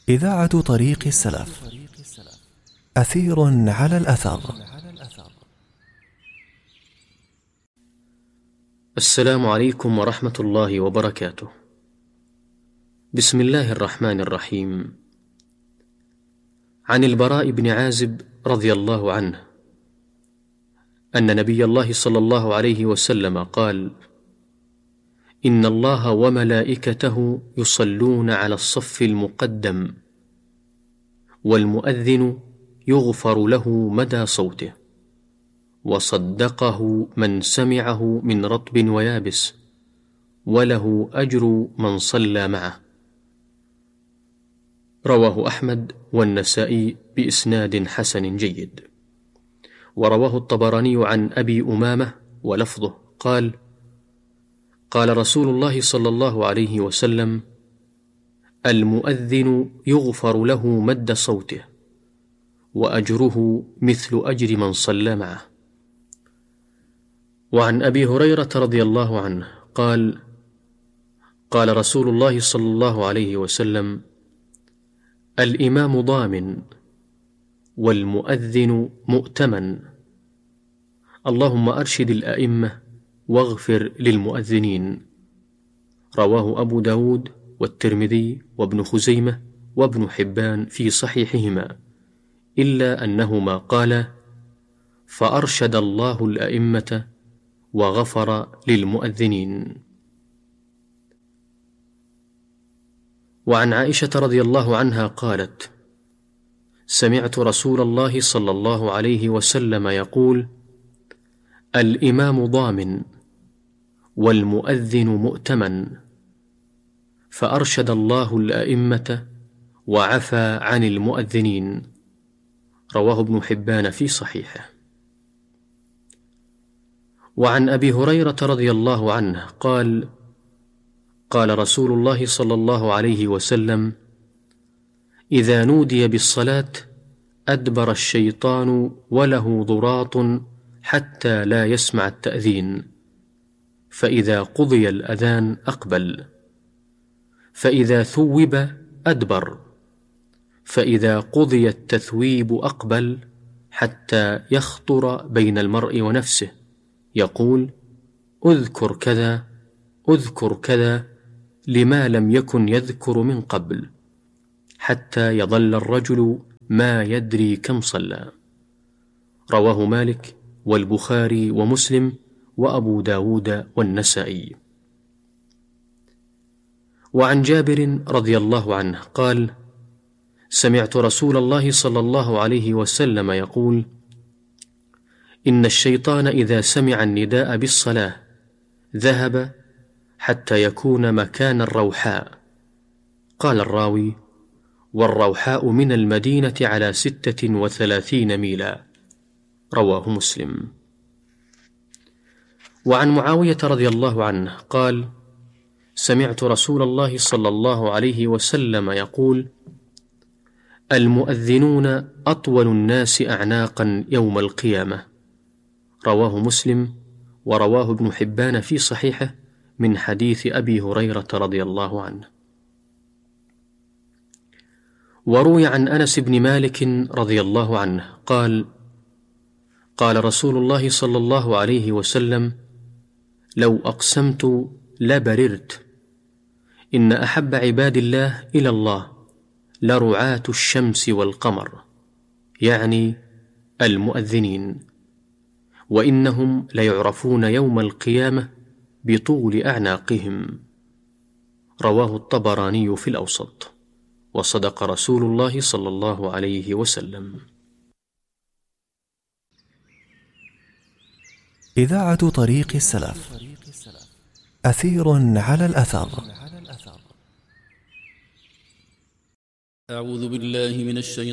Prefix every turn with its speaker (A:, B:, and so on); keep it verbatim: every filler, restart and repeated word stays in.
A: إذاعة طريق السلف. أثير على الأثر.
B: السلام عليكم ورحمة الله وبركاته. بسم الله الرحمن الرحيم. عن البراء بن عازب رضي الله عنه أن نبي الله صلى الله عليه وسلم قال: إن الله وملائكته يصلون على الصف المقدم، والمؤذن يغفر له مدى صوته، وصدقه من سمعه من رطب ويابس، وله أجر من صلى معه. رواه أحمد والنسائي بإسناد حسن جيد. ورواه الطبراني عن أبي أمامة ولفظه قال: قال رسول الله صلى الله عليه وسلم: المؤذن يغفر له مد صوته، وأجره مثل أجر من صلى معه. وعن أبي هريرة رضي الله عنه قال: قال رسول الله صلى الله عليه وسلم: الإمام ضامن، والمؤذن مؤتمن. اللهم أرشد الأئمة واغفر للمؤذنين. رواه أبو داود والترمذي وابن خزيمة وابن حبان في صحيحهما، إلا أنهما قالا: فأرشد الله الأئمة وغفر للمؤذنين. وعن عائشة رضي الله عنها قالت: سمعت رسول الله صلى الله عليه وسلم يقول: الإمام ضامن، والمؤذن مؤتمن. فأرشد الله الأئمة وعفى عن المؤذنين. رواه ابن حبان في صحيحه. وعن أبي هريرة رضي الله عنه قال: قال رسول الله صلى الله عليه وسلم: إذا نودي بالصلاة أدبر الشيطان وله ضراط حتى لا يسمع التأذين، فإذا قضي الأذان أقبل، فإذا ثوب أدبر، فإذا قضي التثويب أقبل، حتى يخطر بين المرء ونفسه يقول: أذكر كذا أذكر كذا، لما لم يكن يذكر من قبل، حتى يظل الرجل ما يدري كم صلى. رواه مالك والبخاري ومسلم وأبو داود والنسائي. وعن جابر رضي الله عنه قال: سمعت رسول الله صلى الله عليه وسلم يقول: إن الشيطان إذا سمع النداء بالصلاة ذهب حتى يكون مكان الروحاء. قال الراوي: والروحاء من المدينة على ستة وثلاثين ميلا. رواه مسلم. وعن معاوية رضي الله عنه قال: سمعت رسول الله صلى الله عليه وسلم يقول: المؤذنون أطول الناس أعناقا يوم القيامة. رواه مسلم، ورواه ابن حبان في صحيحه من حديث أبي هريرة رضي الله عنه. وروي عن أنس بن مالك رضي الله عنه قال: قال رسول الله صلى الله عليه وسلم: لو أقسمت لبررت، إن أحب عباد الله إلى الله لرعاة الشمس والقمر، يعني المؤذنين، وإنهم ليعرفون يوم القيامة بطول أعناقهم. رواه الطبراني في الأوسط. وصدق رسول الله صلى الله عليه وسلم.
A: إذاعة طريق السلف. أثير على الأثر.
C: أعوذ بالله من الشيطان